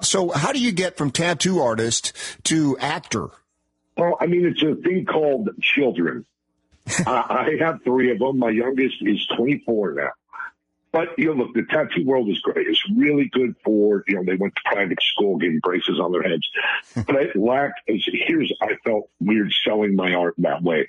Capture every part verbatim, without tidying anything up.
about. So how do you get from tattoo artist to actor? Well, I mean, it's a thing called children. I, I have three of them. My youngest is twenty-four now. But, you know, look, the tattoo world is great. It's really good for, you know, they went to private school getting braces on their heads. But I lacked, here's, I felt weird selling my art that way.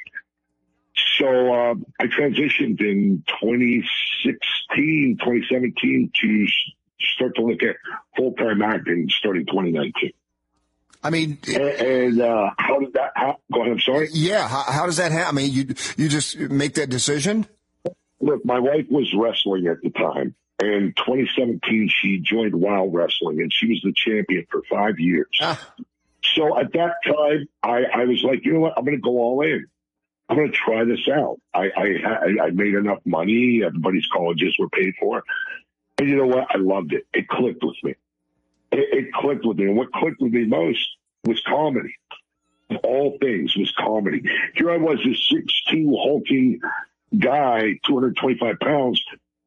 So uh, I transitioned in twenty sixteen, twenty seventeen to start to look at full-time acting starting twenty nineteen. I mean, and, and uh, how did that happen? Go ahead, I'm sorry. Yeah, how, how does that happen? I mean, you you just make that decision? Look, my wife was wrestling at the time. In twenty seventeen, she joined Wild Wrestling, and she was the champion for five years. Ah. So at that time, I, I was like, you know what? I'm going to go all in. I'm going to try this out. I, I I made enough money. Everybody's colleges were paid for. And you know what? I loved it. It clicked with me. It, it clicked with me. And what clicked with me most was comedy. Of all things was comedy. Here I was, this six two hulking guy, two hundred twenty-five pounds.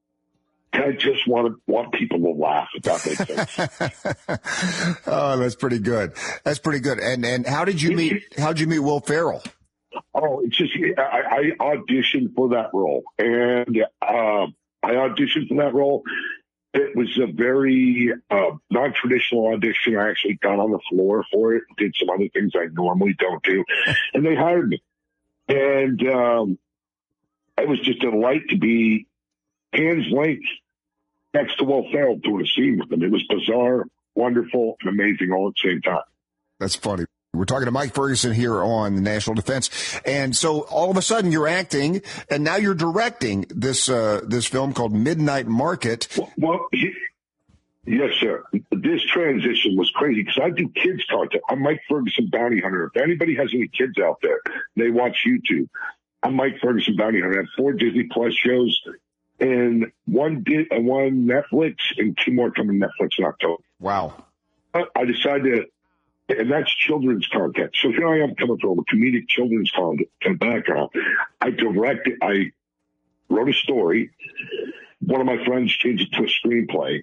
I just want to want people to laugh, if that makes sense. Oh, that's pretty good. That's pretty good. And and how did you meet? How did you meet Will Ferrell? Oh, it's just I, I auditioned for that role, and uh, I auditioned for that role. It was a very uh, non-traditional audition. I actually got on the floor for it, did some other things I normally don't do, and they hired me. And um, it was just a delight to be hands length next to Will Ferrell doing a scene with him. It was bizarre, wonderful, and amazing all at the same time. That's funny. We're talking to Mike Ferguson here on the National Defense. And so all of a sudden you're acting and now you're directing this, uh, this film called Midnight Market. Well, well he, yes, sir. This transition was crazy because I do kids content. I'm Mike Ferguson Bounty Hunter. If anybody has any kids out there, they watch YouTube. I'm Mike Ferguson Bounty Hunter. I have four Disney Plus shows and one did uh, one Netflix and two more coming Netflix in October. Wow. I decided to, and that's children's content. So here I am coming from a comedic children's content background. I directed, I wrote a story. One of my friends changed it to a screenplay.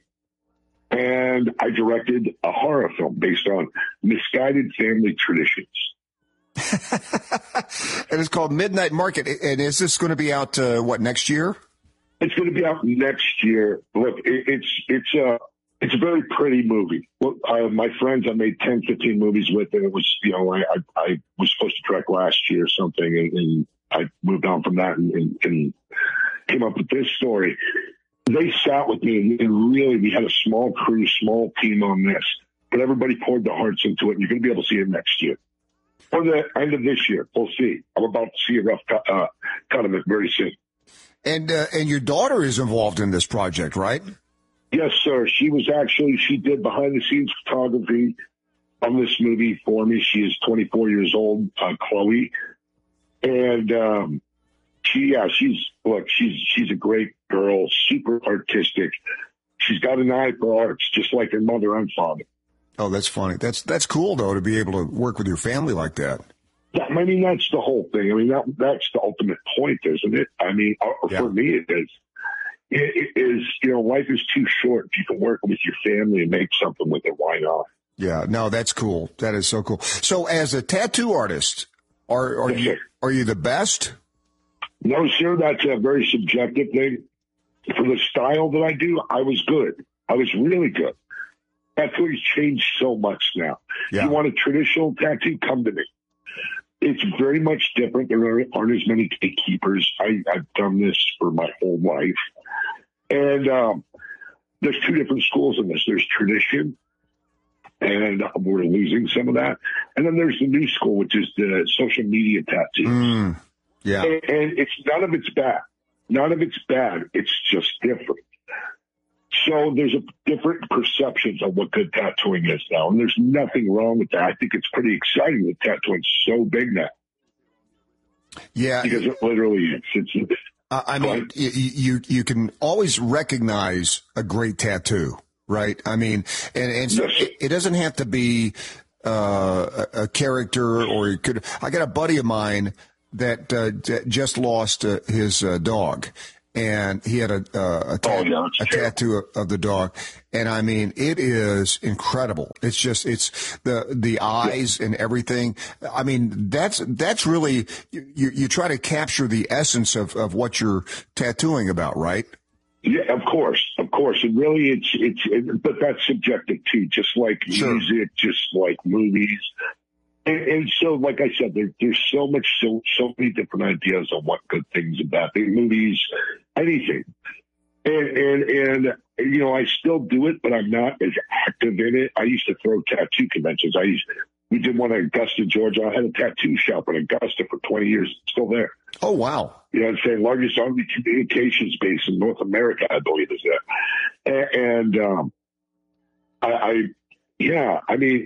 And I directed a horror film based on misguided family traditions. And it's called Midnight Market. And is this going to be out, uh, what, next year? It's going to be out next year. Look, it, it's, it's, uh, It's a very pretty movie. Well, uh, my friends, I made ten, fifteen movies with, and it was, you know, I, I, I was supposed to direct last year or something, and, and I moved on from that and, and, and came up with this story. They sat with me, and, and really, we had a small crew, small team on this, but everybody poured their hearts into it, and you're going to be able to see it next year. Or the end of this year, we'll see. I'm about to see a rough cut, uh, cut of it very soon. And, uh, and your daughter is involved in this project, right? Yes, sir. She was actually, she did behind-the-scenes photography on this movie for me. She is twenty-four years old, uh, Chloe. And um, she, yeah, she's, look, she's she's a great girl, super artistic. She's got an eye for arts, just like her mother and father. Oh, that's funny. That's that's cool, though, to be able to work with your family like that. Yeah, I mean, that's the whole thing. I mean, that that's the ultimate point, isn't it? I mean, uh, yeah. For me, it is. It is, you know, life is too short. If you can work with your family and make something with it, why not? Yeah, no, that's cool. That is so cool. So as a tattoo artist, are, are, yes, you, are you the best? No, sir. That's a very subjective thing. For the style that I do, I was good. I was really good. Tattooing's changed so much now. Yeah. If you want a traditional tattoo, come to me. It's very much different. There aren't as many gatekeepers. I, I've done this for my whole life. And um, there's two different schools in this. There's tradition, and we're losing some of that. And then there's the new school, which is the social media tattoos. Mm, yeah. And, and it's none of it's bad. None of it's bad. It's just different. So there's a different perceptions of what good tattooing is now. And there's nothing wrong with that. I think it's pretty exciting that tattooing's so big now. Yeah. Because it literally is. It's, Uh, I mean, you, you you can always recognize a great tattoo, right? I mean, and, and so it, it doesn't have to be uh, a, a character, or it could. I got a buddy of mine that uh, just lost uh, his uh, dog, and he had a uh, a, ta- oh, yeah, a tattoo of, of the dog, and I mean it is incredible. It's just it's the the eyes yeah. and everything. I mean that's that's really you you try to capture the essence of, of what you're tattooing about, right? Yeah, of course, of course. And really, it's it's it, but that's subjective too. Just like sure. music, just like movies. And, and so, like I said, there, there's so much, so so many different ideas on what good things about the movies, anything. And, and, and, you know, I still do it, but I'm not as active in it. I used to throw tattoo conventions. I used, we did one in Augusta, Georgia. I had a tattoo shop in Augusta for twenty years. Still there. Oh, wow. You know what I'm saying? Largest Army communications base in North America, I believe, is there. And, and um, I, I, yeah, I mean,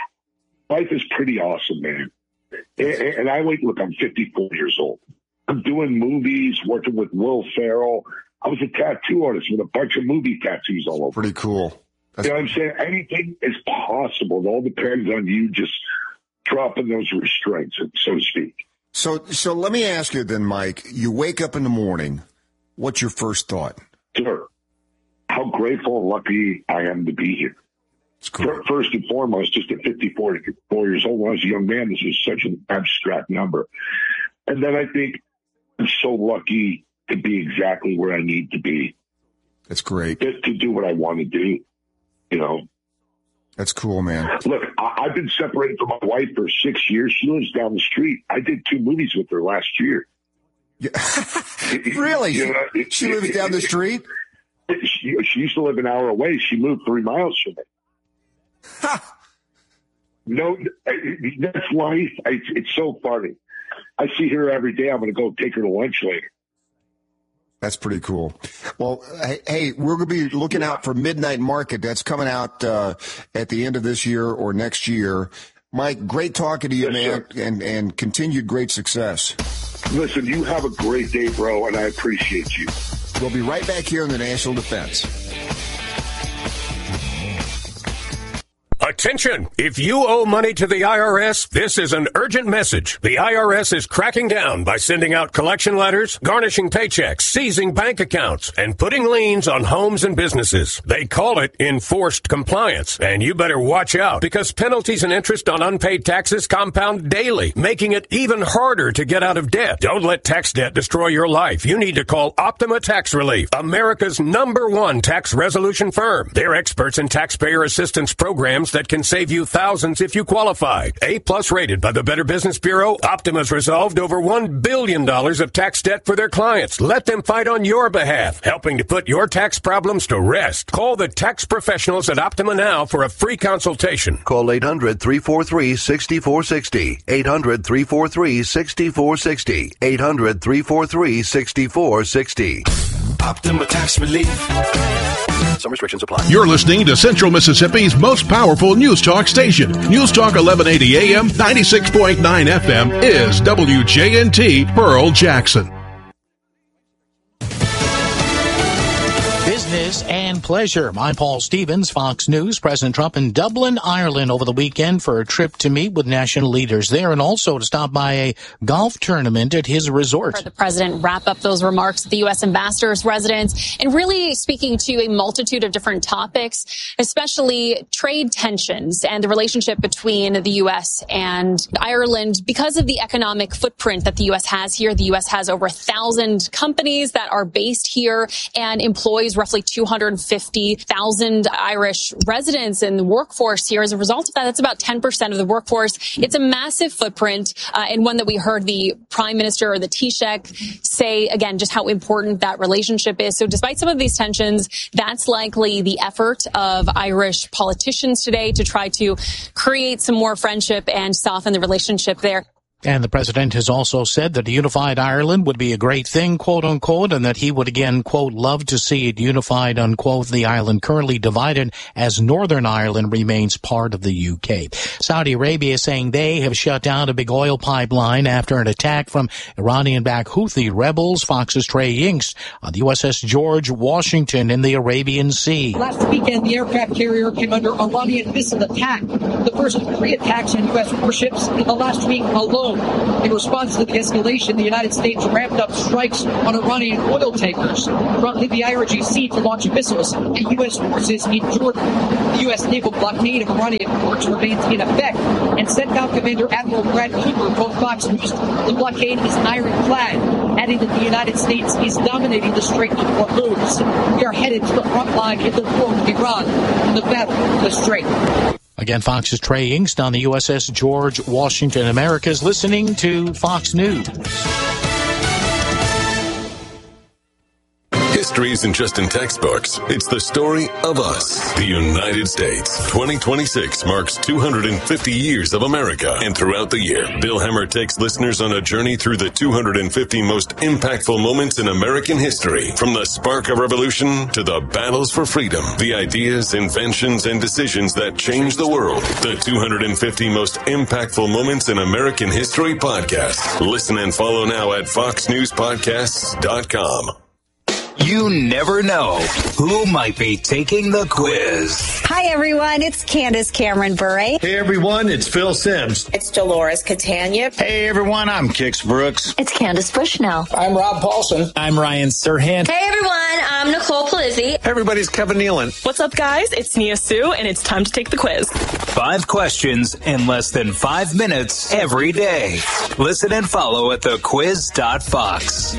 life is pretty awesome, man. And, and I wait, look, I'm fifty-four years old. I'm doing movies, working with Will Ferrell. I was a tattoo artist with a bunch of movie tattoos all over. Pretty cool. That's- you know what I'm saying? Anything is possible. It all depends on you just dropping those restraints, so to speak. So, so let me ask you then, Mike, you wake up in the morning. What's your first thought? Sir, how grateful and lucky I am to be here. Cool. First and foremost, just at fifty-four four years old, when I was a young man, this was such an abstract number. And then I think I'm so lucky to be exactly where I need to be. That's great. To, to do what I want to do, you know. That's cool, man. Look, I, I've been separated from my wife for six years. She lives down the street. I did two movies with her last year. Yeah. Really? You know, it, she lives it, down the it, street? It, she, she used to live an hour away. She moved three miles from me. Ha! No, that's life. It's, it's so funny. I see her every day. I'm going to go take her to lunch later. That's pretty cool. Well, hey, we're going to be looking out for Midnight Market. That's coming out uh, at the end of this year or next year. Mike, great talking to you, yes, man, sir. and and continued great success. Listen, you have a great day, bro, and I appreciate you. We'll be right back here in the National Defense. Attention! If you owe money to the I R S, this is an urgent message. The I R S is cracking down by sending out collection letters, garnishing paychecks, seizing bank accounts, and putting liens on homes and businesses. They call it enforced compliance, and you better watch out because penalties and interest on unpaid taxes compound daily, making it even harder to get out of debt. Don't let tax debt destroy your life. You need to call Optima Tax Relief, America's number one tax resolution firm. They're experts in taxpayer assistance programs that can save you thousands if you qualify. A-plus rated by the Better Business Bureau, Optima's resolved over one billion dollars of tax debt for their clients. Let them fight on your behalf, helping to put your tax problems to rest. Call the tax professionals at Optima now for a free consultation. Call eight hundred, three four three, six four six zero. eight hundred, three four three, six four six zero. eight hundred, three four three, six four six zero. Optima Tax Relief. Some restrictions apply. You're listening to Central Mississippi's most powerful news talk station. News Talk eleven eighty A M, ninety-six point nine F M is W J N T Pearl Jackson. Business and pleasure. I'm Paul Stevens, Fox News. President Trump in Dublin, Ireland over the weekend for a trip to meet with national leaders there and also to stop by a golf tournament at his resort. Heard the president wrap up those remarks at the U S ambassador's residence and really speaking to a multitude of different topics, especially trade tensions and the relationship between the U S and Ireland. Because of the economic footprint that the U S has here, the U S has over a thousand companies that are based here and employs roughly two hundred fifty thousand Irish residents in the workforce here. As a result of that, that's about ten percent of the workforce. It's a massive footprint, uh, and one that we heard the Prime Minister or the Taoiseach say, again, just how important that relationship is. So despite some of these tensions, that's likely the effort of Irish politicians today to try to create some more friendship and soften the relationship there. And the president has also said that a unified Ireland would be a great thing, quote unquote, and that he would again, quote, love to see it unified, unquote, the island currently divided as Northern Ireland remains part of the U K. Saudi Arabia is saying they have shut down a big oil pipeline after an attack from Iranian-backed Houthi rebels. Fox's Trey Yingst on the U S S George Washington in the Arabian Sea. Last weekend, the aircraft carrier came under Iranian missile attack, the first of three attacks on U S warships in the last week alone. home. In response to the escalation, the United States ramped up strikes on Iranian oil tankers, prompting the I R G C to launch missiles at U S forces in Jordan. The U S naval blockade of Iranian ports remains in effect, and CENTCOM Commander Admiral Brad Cooper told Fox News the blockade is ironclad, adding that the United States is dominating the Strait of Hormuz. We are headed to the front line in the war with Iran in the battle of the Strait. Again, Fox's Trey Yingst on the U S S George Washington Americas, listening to Fox News. History isn't just in textbooks. It's the story of us, the United States. twenty twenty-six marks two hundred fifty years of America. And throughout the year, Bill Hemmer takes listeners on a journey through the two hundred fifty most impactful moments in American history. From the spark of revolution to the battles for freedom, the ideas, inventions, and decisions that changed the world. The two hundred fifty most impactful moments in American history podcast. Listen and follow now at fox news podcasts dot com. You never know who might be taking the quiz. Hi, everyone. It's Candace Cameron Bure. Hey, everyone. It's Phil Sims. It's Dolores Catania. Hey, everyone. I'm Kix Brooks. It's Candace Bushnell. I'm Rob Paulson. I'm Ryan Serhant. Hey, everyone. I'm Nicole Palizzi. Hey, everybody's Kevin Nealon. What's up, guys? It's Nia Sue, and it's time to take the quiz. Five questions in less than five minutes every day. Listen and follow at the quiz dot fox.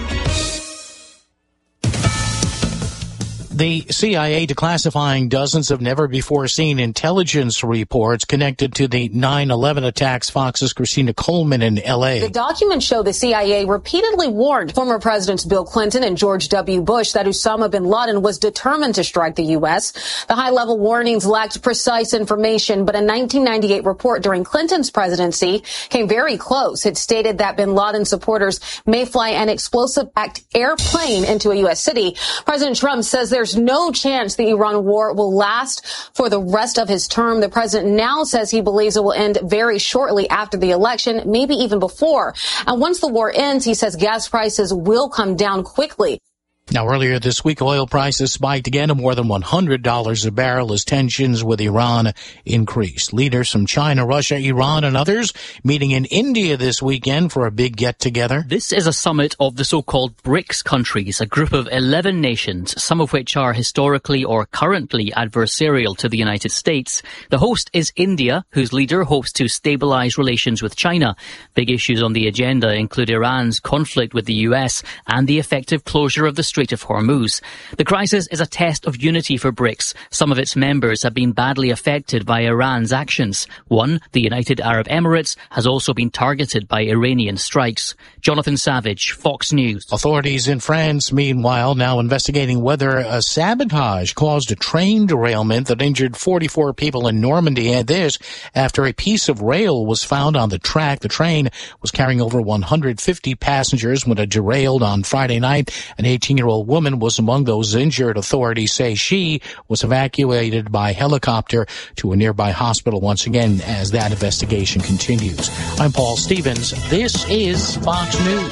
The C I A declassifying dozens of never-before-seen intelligence reports connected to the nine eleven attacks. Fox's Christina Coleman in L A. The documents show the C I A repeatedly warned former Presidents Bill Clinton and George W. Bush that Osama bin Laden was determined to strike the U S. The high-level warnings lacked precise information, but a nineteen ninety-eight report during Clinton's presidency came very close. It stated that bin Laden supporters may fly an explosive-packed airplane into a U S city. President Trump says there's no chance the Iran war will last for the rest of his term. The president now says he believes it will end very shortly after the election, maybe even before. And once the war ends, he says gas prices will come down quickly. Now, earlier this week, oil prices spiked again to more than one hundred dollars a barrel as tensions with Iran increased. Leaders from China, Russia, Iran, and others meeting in India this weekend for a big get-together. This is a summit of the so-called BRICS countries, a group of eleven nations, some of which are historically or currently adversarial to the United States. The host is India, whose leader hopes to stabilize relations with China. Big issues on the agenda include Iran's conflict with the U S and the effective closure of the Strait of Hormuz. The crisis is a test of unity for BRICS. Some of its members have been badly affected by Iran's actions. One, the United Arab Emirates, has also been targeted by Iranian strikes. Jonathan Savage, Fox News. Authorities in France, meanwhile, now investigating whether a sabotage caused a train derailment that injured forty-four people in Normandy. And this after a piece of rail was found on the track. The train was carrying over one hundred fifty passengers when it derailed on Friday night. An eighteen-year-old woman was among those injured. Authorities say she was evacuated by helicopter to a nearby hospital once again as that investigation continues. I'm Paul Stevens. This is Fox News.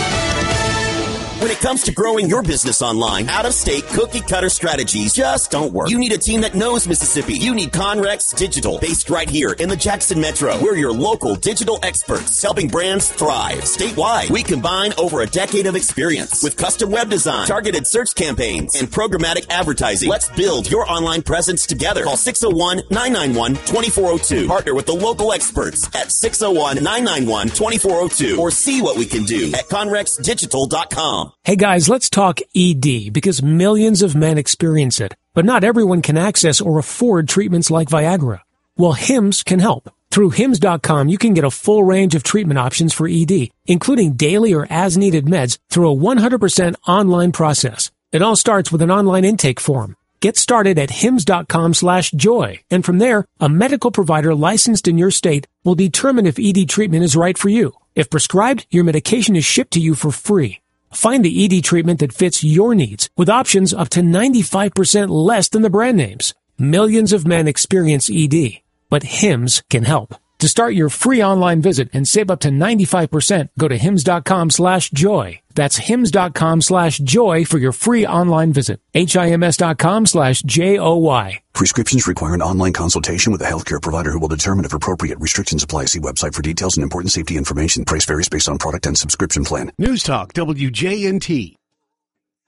When it comes to growing your business online, out-of-state cookie-cutter strategies just don't work. You need a team that knows Mississippi. You need Conrex Digital, based right here in the Jackson Metro. We're your local digital experts, helping brands thrive statewide. We combine over a decade of experience with custom web design, targeted search campaigns, and programmatic advertising. Let's build your online presence together. Call six oh one, nine nine one, two four oh two. Partner with the local experts at six oh one, nine nine one, two four oh two or see what we can do at conrex digital dot com. Hey guys, let's talk E D because millions of men experience it, but not everyone can access or afford treatments like Viagra. Well, Hims can help. Through hims dot com, you can get a full range of treatment options for E D, including daily or as-needed meds through a one hundred percent online process. It all starts with an online intake form. Get started at hims dot com slash joy, and from there, a medical provider licensed in your state will determine if E D treatment is right for you. If prescribed, your medication is shipped to you for free. Find the E D treatment that fits your needs with options up to ninety-five percent less than the brand names. Millions of men experience E D, but Hims can help. To start your free online visit and save up to ninety-five percent, go to hims dot com slash joy. That's hims.com slash joy for your free online visit. H-I-M-S.com slash J-O-Y. Prescriptions require an online consultation with a healthcare provider who will determine if appropriate. Restrictions apply. See website for details and important safety information. Price varies based on product and subscription plan. News Talk W J N T.